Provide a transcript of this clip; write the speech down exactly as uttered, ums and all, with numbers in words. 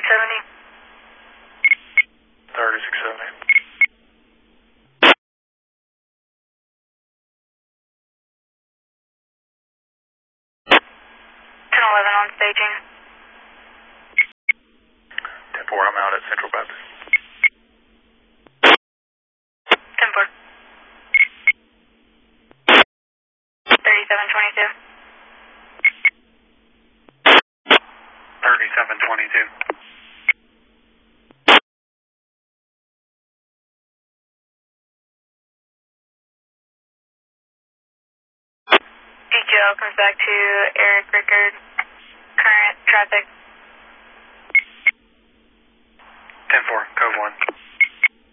seventy. thirty-six seventy. ten eleven on staging. ten four, I'm out at Central Baptist. ten four. thirty-seven twenty-two. thirty-seven twenty-two. D Q L comes back to Eric Rickard. Current traffic. ten four, code one.